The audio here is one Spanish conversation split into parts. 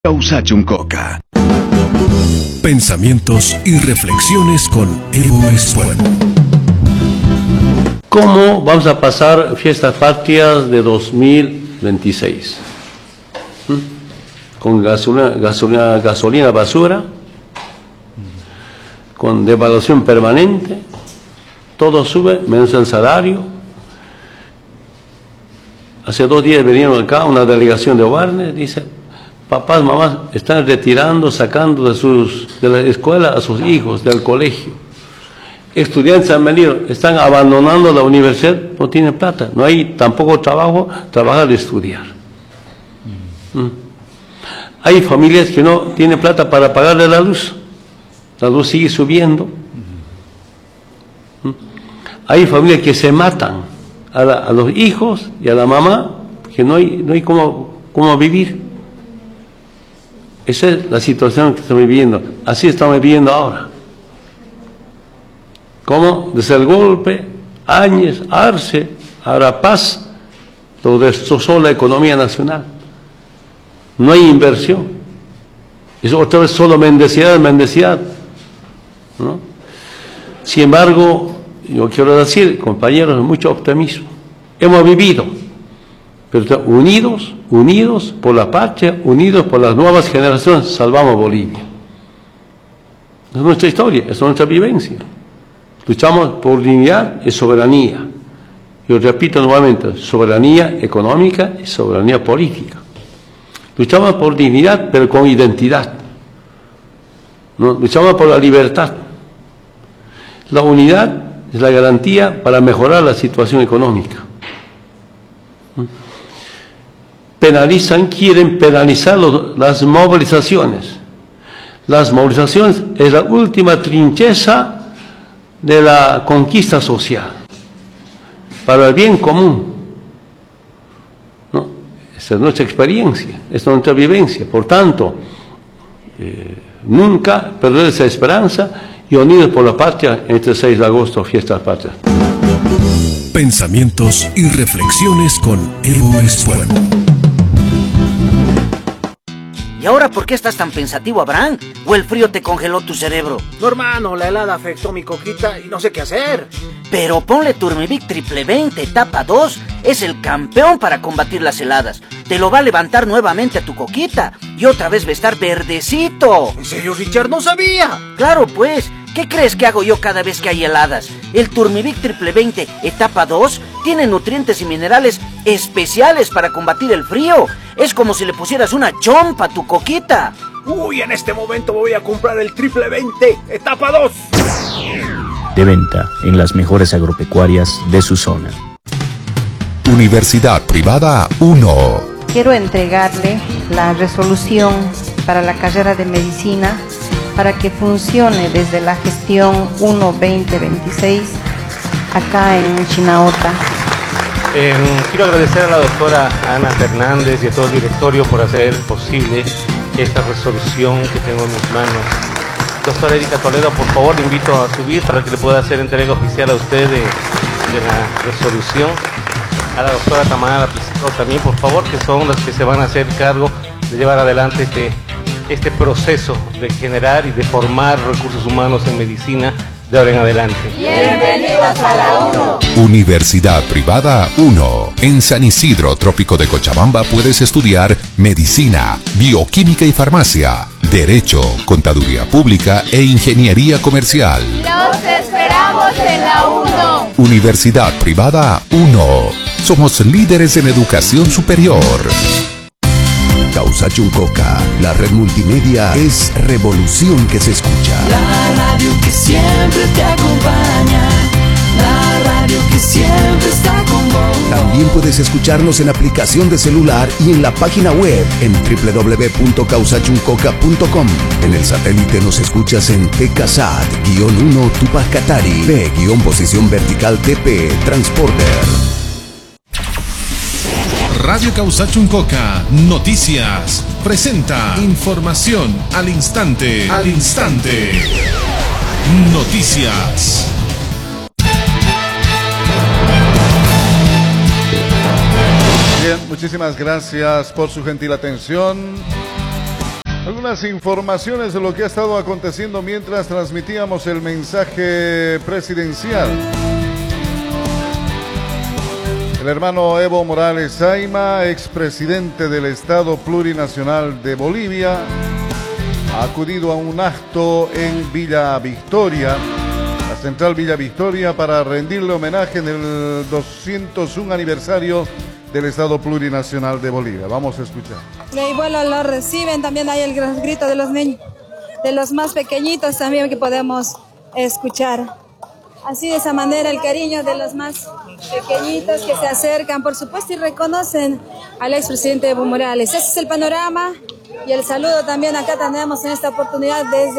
Causachuncoca. Pensamientos y reflexiones con Evo Espuelo. ¿Cómo vamos a pasar fiestas patrias de 2026? Con gasolina basura, con devaluación permanente, todo sube, menos el salario. Hace 2 días vinieron acá una delegación de hogares, dice, papás, mamás, están retirando, sacando de la escuela a sus hijos, del colegio. Estudiantes han venido, están abandonando la universidad, no tienen plata, no hay tampoco trabajo, trabajar y estudiar. Hay familias que no tienen plata para pagarle la luz sigue subiendo. Hay familias que se matan a los hijos y a la mamá, que no hay cómo vivir. Esa es la situación que estamos viviendo, así estamos viviendo ahora. ¿Cómo? Desde el golpe, Áñez, Arce, ahora Paz, lo destrozó la economía nacional. No hay inversión. Es otra vez solo mendicidad, ¿no? Sin embargo, yo quiero decir, compañeros, mucho optimismo. Hemos vivido, pero unidos por la patria, unidos por las nuevas generaciones, salvamos Bolivia. Es nuestra historia, es nuestra vivencia. Luchamos por dignidad y soberanía. Yo repito nuevamente, soberanía económica y soberanía política. Luchamos por dignidad, pero con identidad. ¿No? Luchamos por la libertad. La unidad es la garantía para mejorar la situación económica. Quieren penalizar las movilizaciones. Las movilizaciones es la última trincheza de la conquista social, para el bien común. ¿No? Esa es nuestra experiencia, esa es nuestra vivencia. Por tanto, nunca perder esa esperanza y unidos por la patria en este 6 de agosto, fiestas patrias. Pensamientos y reflexiones con Evo Espuelo. ¿Y ahora por qué estás tan pensativo, Abraham? ¿O el frío te congeló tu cerebro? No, hermano, la helada afectó mi coquita y no sé qué hacer. Pero ponle Turmivic Triple 20, etapa 2. Es el campeón para combatir las heladas. Te lo va a levantar nuevamente a tu coquita. Y otra vez va a estar verdecito. ¿En serio, Richard? ¡No sabía! Claro, pues. ¿Qué crees que hago yo cada vez que hay heladas? El Turmivic Triple 20, etapa 2, tiene nutrientes y minerales especiales para combatir el frío. Es como si le pusieras una chompa a tu coquita. Uy, en este momento voy a comprar el Triple 20, etapa 2. De venta en las mejores agropecuarias de su zona. Universidad Privada 1. Quiero entregarle la resolución para la carrera de medicina para que funcione desde la gestión 1-2026 acá en Chinaota. Quiero agradecer a la doctora Ana Fernández y a todo el directorio por hacer posible esta resolución que tengo en mis manos. Doctora Erika Toledo, por favor, le invito a subir para que le pueda hacer entrega oficial a usted de la resolución. A la doctora Tamara Pizarro también, por favor, que son las que se van a hacer cargo de llevar adelante este proceso de generar y de formar recursos humanos en medicina de ahora en adelante. Bienvenidos a la 1. Universidad Privada 1. En San Isidro, Trópico de Cochabamba, puedes estudiar medicina, bioquímica y farmacia, derecho, contaduría pública e ingeniería comercial. Los esperamos en la 1. Universidad Privada 1. Somos líderes en educación superior. Causachuncoca, la red multimedia es revolución que se escucha. La radio que siempre te acompaña, la radio que siempre está con vos. También puedes escucharnos en aplicación de celular y en la página web en www.causachuncoca.com. En el satélite nos escuchas en TKSAT-1 Tupac Katari, B-posición vertical TP Transporter. Radio Causachuncoca Noticias presenta información al instante. Noticias. Bien, muchísimas gracias por su gentil atención. Algunas informaciones de lo que ha estado aconteciendo mientras transmitíamos el mensaje presidencial. El hermano Evo Morales Ayma, expresidente del Estado Plurinacional de Bolivia, ha acudido a un acto en Villa Victoria, la central Villa Victoria, para rendirle homenaje en el 201 aniversario del Estado Plurinacional de Bolivia. Vamos a escuchar. Y bueno, lo reciben, también hay el grito de los niños, de los más pequeñitos también que podemos escuchar. Así de esa manera el cariño de los más pequeñitos que se acercan, por supuesto, y reconocen al expresidente Evo Morales. Ese es el panorama y el saludo también acá tenemos en esta oportunidad desde...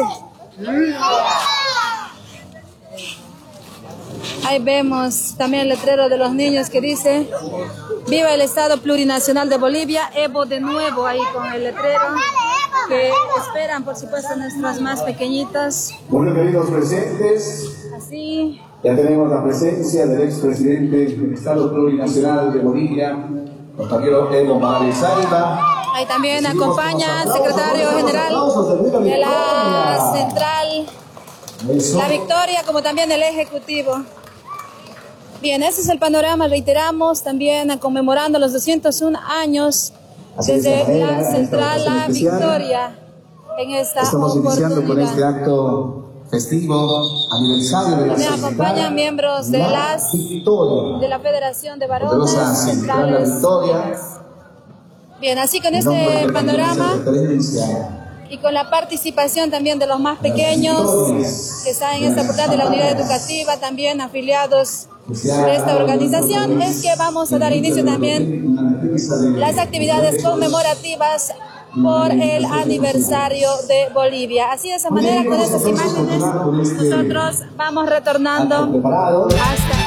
Ahí vemos también el letrero de los niños que dice: viva el Estado Plurinacional de Bolivia, Evo de nuevo, ahí con el letrero que esperan, por supuesto, nuestros más pequeñitos. Bueno, queridos presentes, así ya tenemos la presencia del expresidente del Estado Plurinacional de Bolivia, compañero Evo Morales Ayma. Ahí también acompaña el secretario general de la central La Victoria, como también el ejecutivo. Bien, ese es el panorama, reiteramos, también conmemorando los 201 años desde la central La Victoria en esta Estamos iniciando con este oportunidad. acto festivo, aniversario de la Me acompañan miembros de la Federación de Varones Centrales. Bien, así con este panorama y con la participación también de los más pequeños que están en esta portada de la unidad educativa, también afiliados de esta organización, es que vamos a dar inicio también las actividades conmemorativas por el aniversario de Bolivia. Así de esa manera, con estas imágenes, nosotros vamos retornando hasta...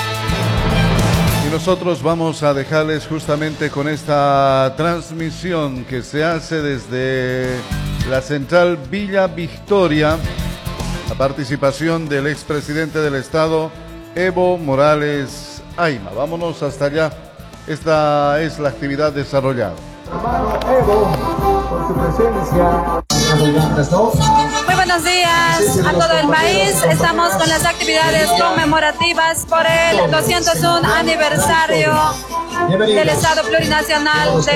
Y nosotros vamos a dejarles justamente con esta transmisión que se hace desde la central Villa Victoria, la participación del expresidente del Estado, Evo Morales Ayma. Vámonos hasta allá. Esta es la actividad desarrollada. Hermano Evo, por su presencia. Muy buenos días a todo el país. Estamos con las actividades conmemorativas por el 201 aniversario del Estado Plurinacional de